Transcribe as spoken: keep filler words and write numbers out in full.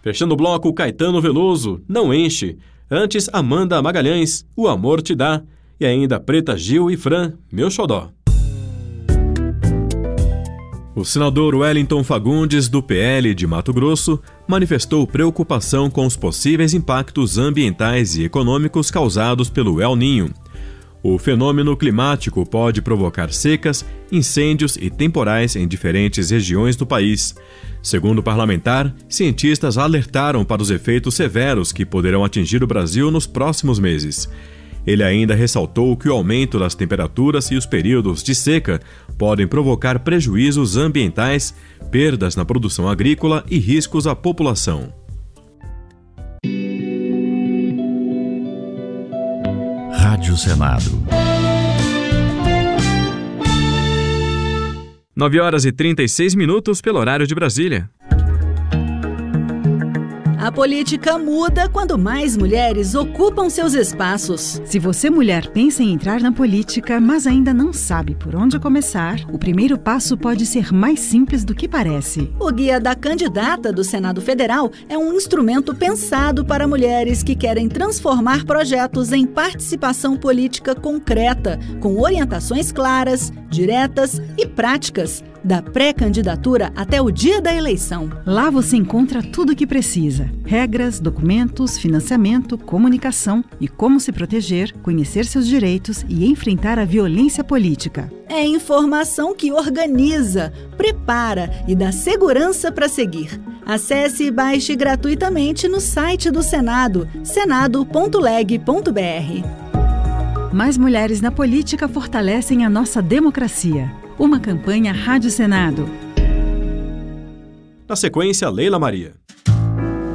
Fechando o bloco, Caetano Veloso, Não Enche. Antes, Amanda Magalhães, O Amor Te Dá. E ainda Preta Gil e Fran, Meu Xodó. O senador Wellington Fagundes, do P L de Mato Grosso, manifestou preocupação com os possíveis impactos ambientais e econômicos causados pelo El Niño. O fenômeno climático pode provocar secas, incêndios e temporais em diferentes regiões do país. Segundo o parlamentar, cientistas alertaram para os efeitos severos que poderão atingir o Brasil nos próximos meses. Ele ainda ressaltou que o aumento das temperaturas e os períodos de seca podem provocar prejuízos ambientais, perdas na produção agrícola e riscos à população. Rádio Senado. nove horas e trinta e seis minutos pelo horário de Brasília. A política muda quando mais mulheres ocupam seus espaços. Se você, mulher, pensa em entrar na política, mas ainda não sabe por onde começar, o primeiro passo pode ser mais simples do que parece. O Guia da Candidata do Senado Federal é um instrumento pensado para mulheres que querem transformar projetos em participação política concreta, com orientações claras, diretas e práticas, da pré-candidatura até o dia da eleição. Lá você encontra tudo o que precisa: regras, documentos, financiamento, comunicação e como se proteger, conhecer seus direitos e enfrentar a violência política. É informação que organiza, prepara e dá segurança para seguir. Acesse e baixe gratuitamente no site do Senado, senado ponto leg ponto br. Mais mulheres na política fortalecem a nossa democracia. Uma campanha Rádio Senado. Na sequência, Leila Maria.